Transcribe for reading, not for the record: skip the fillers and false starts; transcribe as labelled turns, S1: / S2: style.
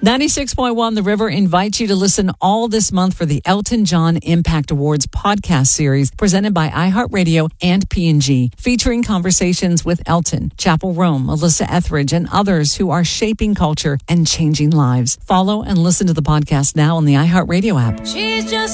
S1: 96.1 The River invites you to listen all this month for the Elton John Impact Awards podcast series presented by iHeartRadio and P&G, featuring conversations with Elton, Chappell Roan, Melissa Etheridge, and others who are shaping culture and changing lives. Follow and listen to the podcast now on the iHeartRadio app. She's just